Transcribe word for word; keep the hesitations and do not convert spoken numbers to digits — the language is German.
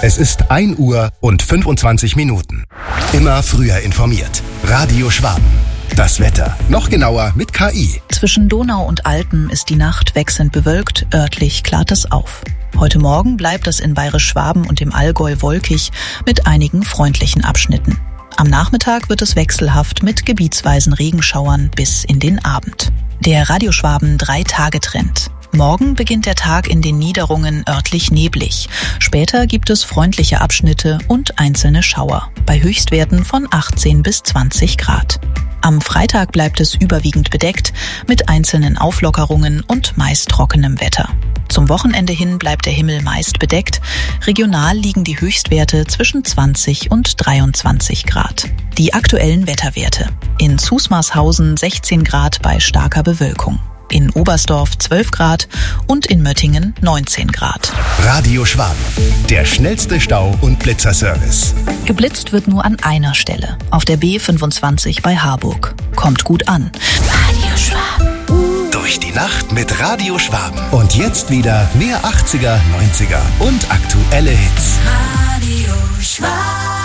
Es ist ein Uhr und fünfundzwanzig Minuten. Immer früher informiert. Radio Schwaben. Das Wetter. Noch genauer mit K I. Zwischen Donau und Alpen ist die Nacht wechselnd bewölkt, örtlich klart es auf. Heute Morgen bleibt es in Bayerisch-Schwaben und im Allgäu wolkig mit einigen freundlichen Abschnitten. Am Nachmittag wird es wechselhaft mit gebietsweisen Regenschauern bis in den Abend. Der Radio Schwaben Drei-Tage-Trend. Morgen beginnt der Tag in den Niederungen örtlich neblig. Später gibt es freundliche Abschnitte und einzelne Schauer, bei Höchstwerten von achtzehn bis zwanzig Grad. Am Freitag bleibt es überwiegend bedeckt, mit einzelnen Auflockerungen und meist trockenem Wetter. Zum Wochenende hin bleibt der Himmel meist bedeckt. Regional liegen die Höchstwerte zwischen zwanzig und dreiundzwanzig Grad. Die aktuellen Wetterwerte. In Zusmarshausen sechzehn Grad bei starker Bewölkung. In Oberstdorf zwölf Grad und in Möttingen neunzehn Grad. Radio Schwaben, der schnellste Stau- und Blitzerservice. Geblitzt wird nur an einer Stelle, auf der B fünfundzwanzig bei Harburg. Kommt gut an. Radio Schwaben. Durch die Nacht mit Radio Schwaben. Und jetzt wieder mehr achtziger, neunziger und aktuelle Hits. Radio Schwaben.